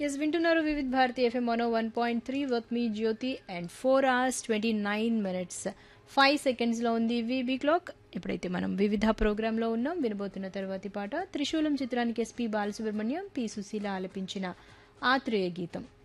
Yes వింటున్నారు Vividh Bharati FM 101.3 with me Jyothi and 4 hours 29 minutes 5 seconds లో ఉంది వీబీ క్లాక్. ఇప్పుడైతే మనం వివిధ ప్రోగ్రాంలో ఉన్నాం. వినబోతున్న తర్వాతి పాట త్రిశూలం చిత్రానికి ఎస్పి బాలసుబ్రహ్మణ్యం, పి సుశీల ఆలపించిన ఆత్రేయ గీతం.